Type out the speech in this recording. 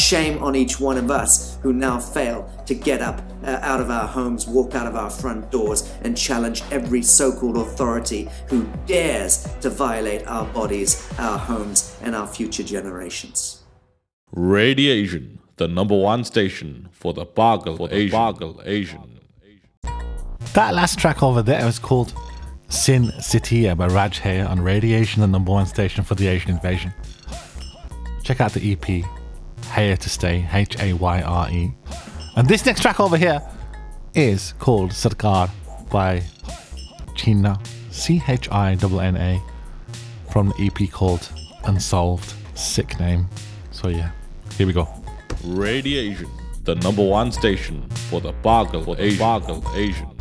shame on each one of us who now fail to get up out of our homes, walk out of our front doors, and challenge every so-called authority who dares to violate our bodies, our homes, and our future generations. Radiation, the #1 station for the Bargle Asian. That last track over there was called Sin Citya by Raj here on Radiation, the #1 station for the Asian invasion. Check out the EP, Here to Stay, Hayre. And this next track over here is called Sarkar by Chhinna, Chhinna, from the EP called Unsolved. Sick name. So yeah, here we go. Radiation, the #1 station for the Bargle Asian.